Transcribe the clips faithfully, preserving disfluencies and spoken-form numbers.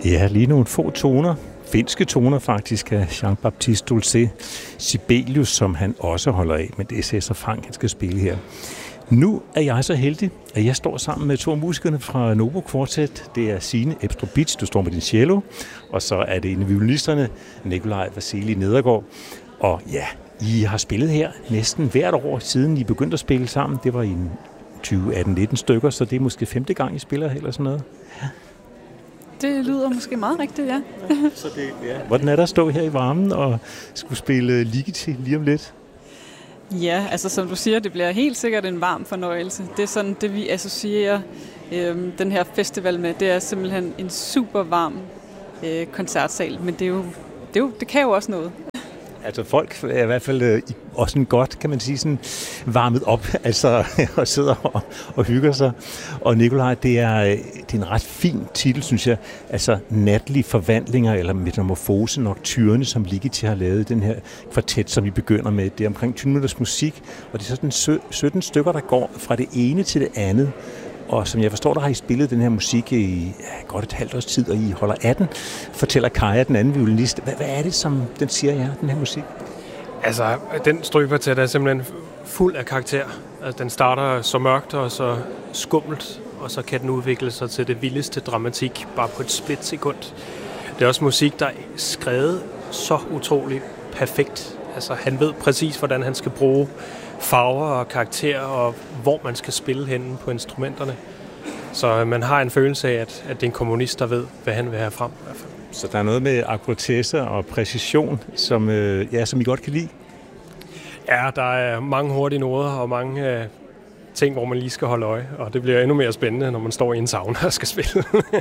Ja, lige nogle få toner. Finske toner faktisk af Jean-Baptiste Dolce Sibelius, som han også holder af, men det er Cæsar Frank, han skal spille her. Nu er jeg så heldig, at jeg står sammen med to af musikerne fra Novo Quartet. Det er Signe Ebstrup-Bitsch, du står med din cello, og så er det en af violinisterne, Nikolaj Vasili Nedergaard. Og ja, I har spillet her næsten hvert år, siden I begyndte at spille sammen. Det var i tyve atten nitten stykker, så det er måske femte gang, I spiller eller sådan noget. Ja. Det lyder måske meget rigtigt, ja. Så det, ja. Hvordan er der at stå her i varmen og skulle spille Ligeti lige om lidt? Ja, altså som du siger, det bliver helt sikkert en varm fornøjelse. Det er sådan det, vi associerer øh, den her festival med. Det er simpelthen en super varm øh, koncertsal, men det, er jo, det, er jo, det kan jo også noget. Altså folk er i hvert fald øh, også sådan godt, kan man sige, sådan varmet op, altså og sidder og, og hygger sig. Og Nikolaj, det er, det er en ret fin titel, synes jeg. Altså natlige forvandlinger eller metamorfose nocturne, som Ligeti har lavet den her kvartet, som vi begynder med. Det er omkring tyve minutters musik, og det er sådan sytten stykker, der går fra det ene til det andet. Og som jeg forstår, der har I spillet den her musik i ja, godt et halvt års tid, og I holder atten, fortæller Kaja, den anden violinist. Hvad, hvad er det, som den siger jer, den her musik? Altså, den strygekvartet er simpelthen fuld af karakter. Altså, den starter så mørkt og så skummelt, og så kan den udvikle sig til det vildeste dramatik, bare på et splitsekund. Det er også musik, der er skrevet så utroligt perfekt. Altså, han ved præcis, hvordan han skal bruge farver og karakterer, og hvor man skal spille henne på instrumenterne. Så man har en følelse af, at, at det er en komponist, der ved, hvad han vil have frem. I hvert fald. Så der er noget med akkuratesse og præcision, som, øh, ja, som I godt kan lide? Ja, der er mange hurtige noder og mange øh, ting, hvor man lige skal holde øje, og det bliver endnu mere spændende, når man står i en sauna og skal spille.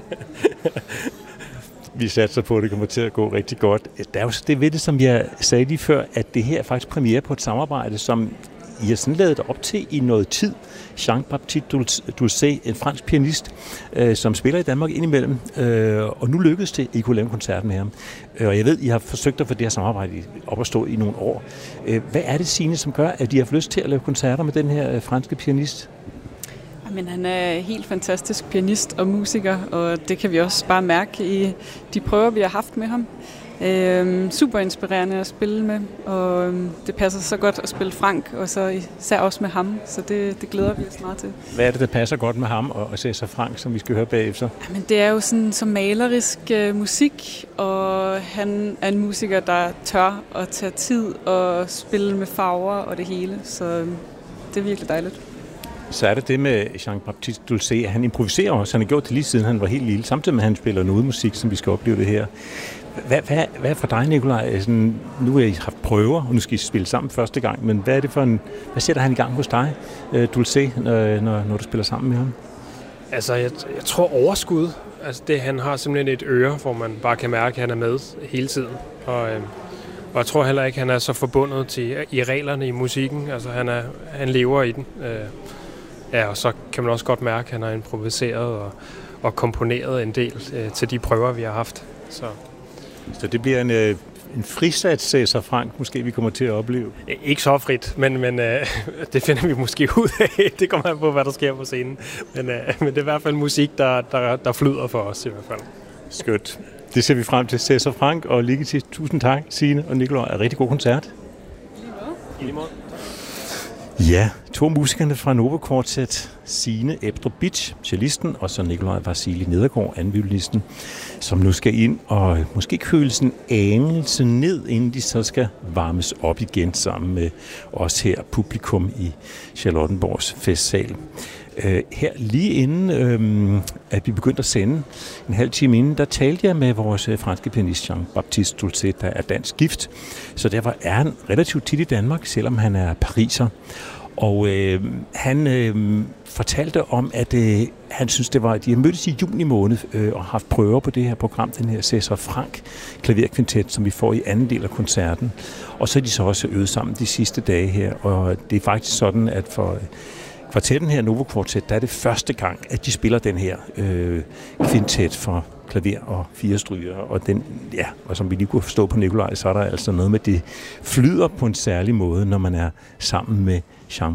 Vi satser på, at det kommer til at gå rigtig godt. Der er jo det ved det, som jeg sagde lige før, at det her er faktisk premiere på et samarbejde, som I har sådan lavet op til i noget tid. Jean-Baptiste Dolce, en fransk pianist, øh, som spiller i Danmark indimellem, øh, og nu lykkedes det, at I kunne lave en koncert med ham. Og jeg ved, I har forsøgt at få det her samarbejde op at stå i nogle år. Hvad er det, Signe, som gør, at I har lyst til at lave koncerter med den her franske pianist? Men han er helt fantastisk pianist og musiker, og det kan vi også bare mærke i de prøver, vi har haft med ham. Øhm, super inspirerende at spille med, og øhm, det passer så godt at spille Frank, og så især også med ham, så det, det glæder vi os meget til. Hvad er det, der passer godt med ham og Cæsar Frank, som vi skal høre bagefter? Jamen, det er jo sådan så malerisk uh, musik, og han er en musiker, der tør at tage tid og spille med farver og det hele, så øhm, det er virkelig dejligt. Så er det det med Jean-Baptiste Dolce, han improviserer også. Han har gjort det lige siden han var helt lille, samtidig med at han spiller noget musik, som vi skal opleve det her. Hvad, hvad, hvad er for dig, Nikolaj? Sådan, nu har I haft prøver, og nu skal I spille sammen første gang, men hvad er det for en, hvad sætter han i gang hos dig, Dolce, når, når du spiller sammen med ham? Altså, jeg, jeg tror overskud. Altså, det, han har simpelthen et øre, hvor man bare kan mærke, at han er med hele tiden. Og, øh, og jeg tror heller ikke, at han er så forbundet til i reglerne i musikken. Altså, han, er, han lever i den. Øh, ja, og så kan man også godt mærke, at han har improviseret og, og komponeret en del øh, til de prøver, vi har haft. Så, så det bliver en, øh, en frisat Cæsar Frank, måske vi kommer til at opleve? Ikke så frit, men, men øh, det finder vi måske ud af. Det kommer an på, hvad der sker på scenen. Men, øh, men det er i hvert fald musik, der, der, der flyder for os i hvert fald. Skønt. Det ser vi frem til. Cæsar Frank og Ligeti. Tusind tak, Signe og Nikolaj. En rigtig god koncert. I lige måde. Ja, to musikerne fra Novo Quartet, Signe Ebstrup-Bitsch, cellisten, og så Nikolaj Vasili Nedergaard, anden violinisten, som nu skal ind og måske køles en anelse ned, inden de så skal varmes op igen sammen med os her, publikum i Charlottenborgs festsal. Uh, her lige inden, uh, at vi begyndte at sende, en halv time inden, der talte jeg med vores uh, franske pianist Jean-Baptiste Dolce, der er dansk gift. Så derfor er han relativt tit i Danmark, selvom han er pariser. Og uh, han uh, fortalte om, at uh, han synes, det var, at de har mødtes i juni måned uh, og haft prøver på det her program, den her Cæsar Frank klaverkvintet, som vi får i anden del af koncerten. Og så er de så også øvet sammen de sidste dage her, og det er faktisk sådan, at for uh, kvartetten her, Novo Quartet, der er det første gang, at de spiller den her øh, kvintet for klaver og fire stryger. Og, den, ja, og som vi lige kunne forstå på Nikolaj, så er der altså noget med, det flyder på en særlig måde, når man er sammen med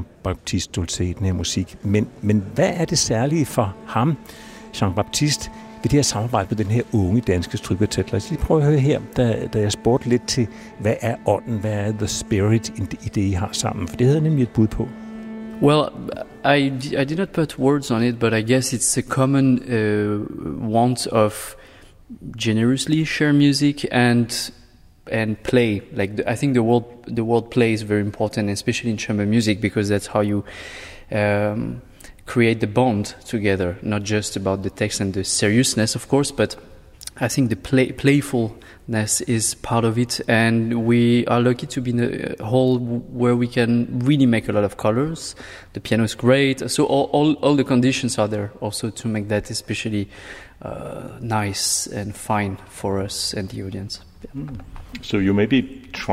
Jean-Baptiste Dolce i den her musik. Men, men hvad er det særlige for ham, Jean-Baptiste, ved det her samarbejde med den her unge danske strygekvartet. Lad os lige prøve at høre her, da, da jeg spurgte lidt til, hvad er ånden, hvad er the spirit i det, I har sammen? For det havde jeg nemlig et bud på. Well, I, I did not put words on it, but I guess it's a common uh, want of generously share music and and play. Like the, I think the word the word play is very important, especially in chamber music, because that's how you um, create the bond together. Not just about the text and the seriousness, of course, but I think the play, playfulness is part of it, and we are lucky to be in a hall where we can really make a lot of colors. The piano is great, so all, all, all the conditions are there also to make that especially uh, nice and fine for us and the audience. Mm. So you maybe try